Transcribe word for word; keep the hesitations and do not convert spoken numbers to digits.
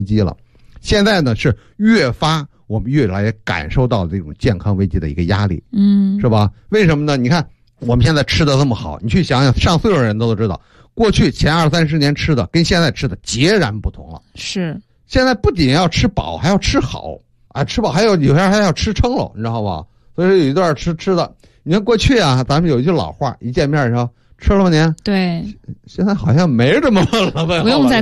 机了。现在呢是越发我们越来越感受到这种健康危机的一个压力， 嗯， 是吧？为什么呢？你看我们现在吃的这么好，你去想想，上岁数的人都知道，过去前二三十年吃的跟现在吃的截然不同了。 是， 现在不仅要吃饱，还要吃好啊，吃饱还有有些人还要吃撑了，你知道吧？所以说有一段吃吃的，你看过去啊，咱们有一句老话，一见面说吃了吗您？ 对， 现在好像没人这么问了，问不用再